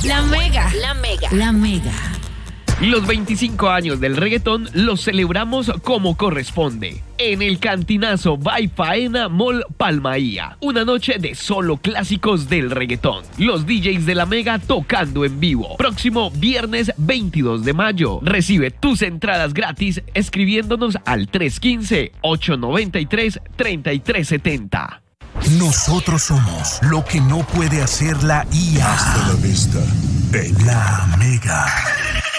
La Mega. La Mega. La Mega. Los 25 años del reggaetón los celebramos como corresponde. En el Cantinazo by Faena Mall Palmaía. Una noche de solo clásicos del reggaetón. Los DJs de La Mega tocando en vivo. Próximo viernes 22 de mayo. Recibe tus entradas gratis escribiéndonos al 315-893-3370. Nosotros somos lo que no puede hacer la IA. Hasta la vista, baby. La Mega.